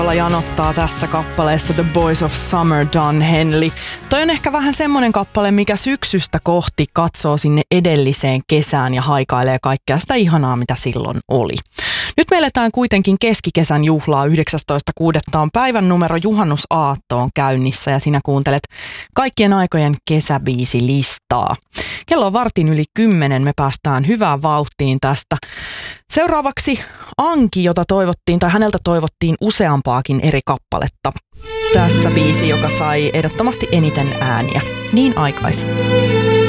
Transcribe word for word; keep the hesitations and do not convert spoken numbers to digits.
Janottaa tässä kappaleessa The Boys of Summer, Don Henley. Toi on ehkä vähän semmonen kappale, mikä syksystä kohti katsoo sinne edelliseen kesään ja haikailee kaikkea sitä ihanaa, mitä silloin oli. Nyt me eletään kuitenkin keskikesän juhlaa. yhdeksästoista kuudetta on päivän numero juhannusaatto on käynnissä ja sinä kuuntelet kaikkien aikojen kesäbiisilistaa. Kello on vartin yli kymmenen, me päästään hyvään vauhtiin tästä. Seuraavaksi Anki, jota toivottiin, tai häneltä toivottiin useampaakin eri kappaletta. Tässä biisi, joka sai ehdottomasti eniten ääniä. Niin aikaisin.